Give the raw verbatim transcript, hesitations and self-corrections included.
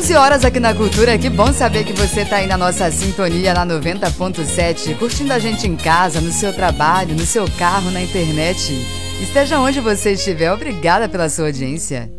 onze horas aqui na Cultura, que bom saber que você tá aí na nossa sintonia na noventa ponto sete, curtindo a gente em casa, no seu trabalho, no seu carro, na internet. Esteja onde você estiver, obrigada pela sua audiência.